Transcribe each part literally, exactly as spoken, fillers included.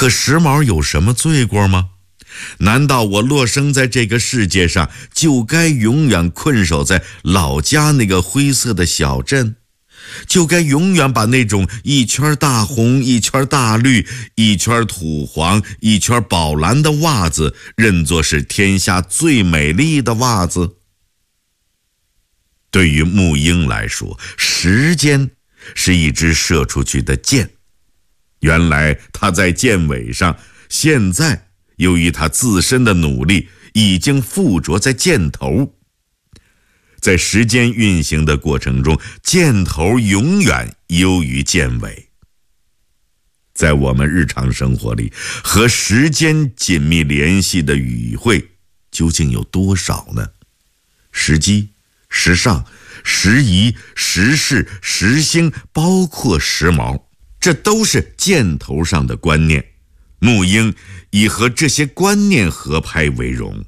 可时髦有什么罪过吗？难道我落生在这个世界上，就该永远困守在老家那个灰色的小镇？就该永远把那种一圈大红一圈大绿一圈土黄一圈宝蓝的袜子认作是天下最美丽的袜子？对于木鹰来说，时间是一支射出去的箭，原来它在箭尾上，现在由于它自身的努力已经附着在箭头。在时间运行的过程中，箭头永远优于箭尾。在我们日常生活里，和时间紧密联系的语汇究竟有多少呢？时机、时尚、时宜、时事、时兴，包括时髦，这都是箭头上的观念。木鹰以和这些观念合拍为荣。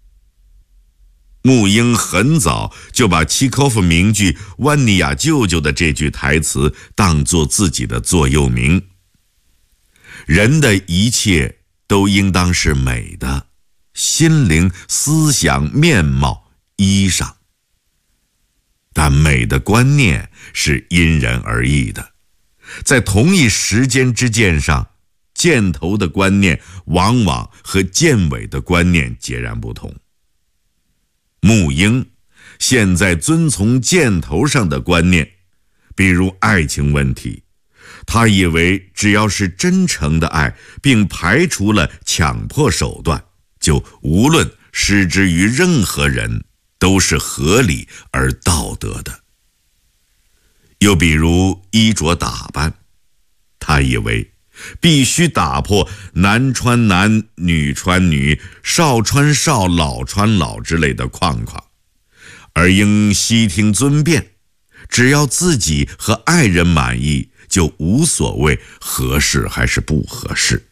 木鹰很早就把契诃夫名剧《万尼亚舅舅》的这句台词当作自己的座右铭：人的一切都应当是美的，心灵、思想、面貌、衣裳。但美的观念是因人而异的，在同一时间之箭上，箭头的观念往往和箭尾的观念截然不同。木鹰现在遵从箭头上的观念，比如爱情问题，他以为只要是真诚的爱，并排除了强迫手段，就无论施之于任何人都是合理而道德的。又比如衣着打扮，他以为必须打破男穿男、女穿女、少穿少、老穿老之类的框框，而应悉听尊便，只要自己和爱人满意，就无所谓合适还是不合适。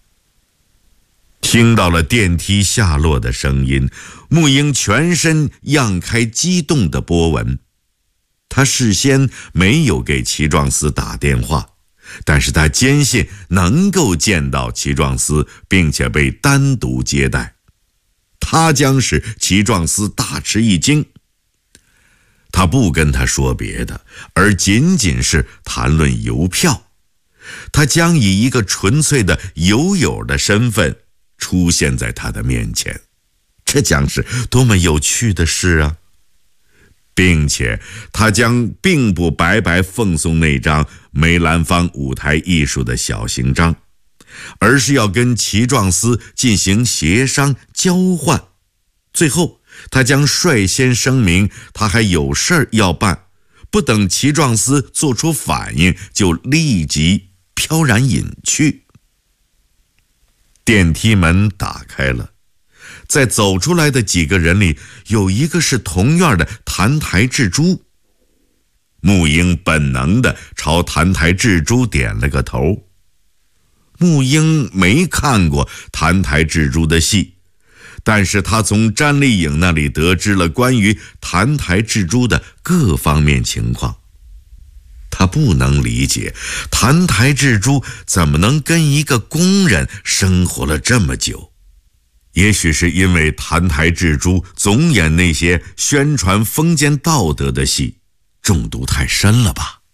听到了电梯下落的声音，木鹰全身漾开激动的波纹。他事先没有给齐壮司打电话，但是他坚信能够见到齐壮司，并且被单独接待。他将使齐壮司大吃一惊。他不跟他说别的，而仅仅是谈论邮票。他将以一个纯粹的邮友的身份出现在他的面前，这将是多么有趣的事啊！并且他将并不白白奉送那张梅兰芳舞台艺术的小型章，而是要跟齐壮司进行协商交换。最后他将率先声明他还有事儿要办，不等齐壮司做出反应，就立即飘然隐去。电梯门打开了，在走出来的几个人里，有一个是同院的澹台智珠。木鹰本能地朝澹台智珠点了个头。木鹰没看过澹台智珠的戏，但是他从詹丽颖那里得知了关于澹台智珠的各方面情况。他不能理解澹台智珠怎么能跟一个工人生活了这么久。也许是因为澹台智珠总演那些宣传封建道德的戏，中毒太深了吧。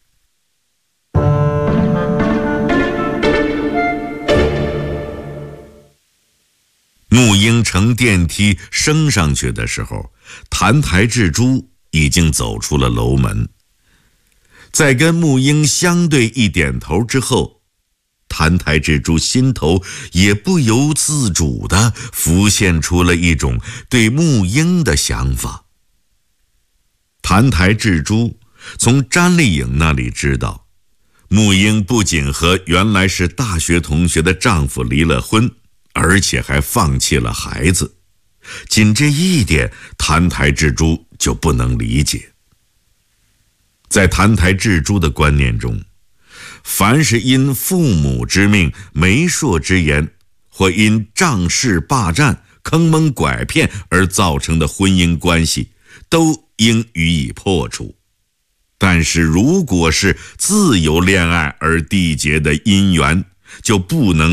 木鹰乘电梯升上去的时候，澹台智珠已经走出了楼门。在跟木鹰相对一点头之后，澹台智珠心头也不由自主地浮现出了一种对木鹰的想法。澹台智珠从詹丽颖那里知道，木鹰不仅和原来是大学同学的丈夫离了婚，而且还放弃了孩子。仅这一点，澹台智珠就不能理解。在澹台智珠的观念中，凡是因父母之命、媒妁之言，或因仗势霸占、坑蒙拐骗而造成的婚姻关系，都应予以破除。但是如果是自由恋爱而缔结的姻缘，就不能